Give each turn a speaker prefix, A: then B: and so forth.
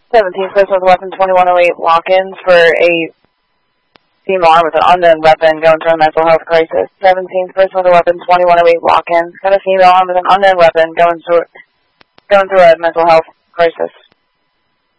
A: 17th person with a weapon, 2108 lock-ins for a female armed with an unknown weapon going through a mental health crisis. 17th person with a weapon, 2108 lock-ins. Got a female armed with an unknown weapon going through a mental health crisis.